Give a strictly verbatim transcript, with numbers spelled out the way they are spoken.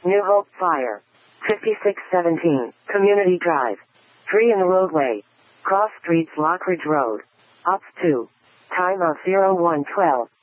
New Hope Fire. fifty-six seventeen, Community Drive. Tree in the roadway. Cross Streets, Lockridge Road. Ops two. Time of zero one twelve.